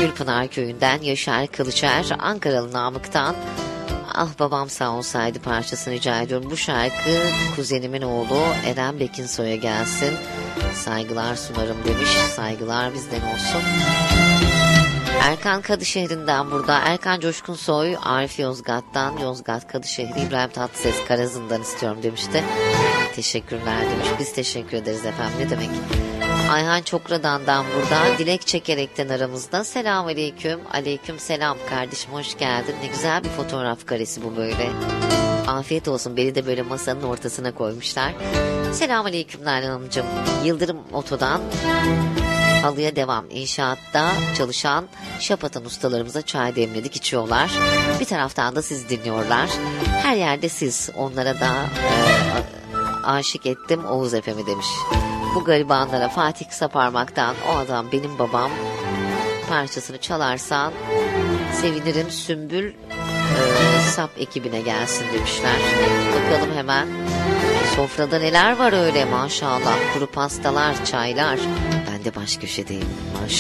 Gülpınar Köyü'nden Yaşar Kılıçer, Ankaralı Namık'tan Ah Babam Sağ Olsaydı parçasını rica ediyorum. Bu şarkı kuzenimin oğlu Eren Bekinsoy'a gelsin. Saygılar sunarım demiş. Saygılar bizden olsun. Erkan Kadışehir'inden burada. Erkan Coşkunsoy, Arif Yozgat'tan, Yozgat Kadışehir, İbrahim Tatlıses Karazın'dan istiyorum demişti. Teşekkürler demiş. Biz teşekkür ederiz efendim. Ne demek? Ayhan Çokradan'dan burada. Dilek çekerekten aramızda. Selamünaleyküm. Aleyküm selam kardeşim, hoş geldin. Ne güzel bir fotoğraf karesi bu böyle. Afiyet olsun. Beni de böyle masanın ortasına koymuşlar. Selamünaleyküm Nalan Hanımcığım. Yıldırım Oto'dan halıya devam. İnşaatta çalışan şapatan ustalarımıza çay demledik, içiyorlar. Bir taraftan da siz dinliyorlar. Her yerde siz. Onlara da aşık ettim Oğuz Efe'mi demiş. Bu garibanlara Fatih Kısaparmak'tan O Adam Benim Babam parçasını çalarsan sevinirim. Sümbül Sap ekibine gelsin demişler. Bakalım hemen. Sofrada neler var öyle maşallah. Kuru pastalar, çaylar. Ben de baş köşedeyim maşallah.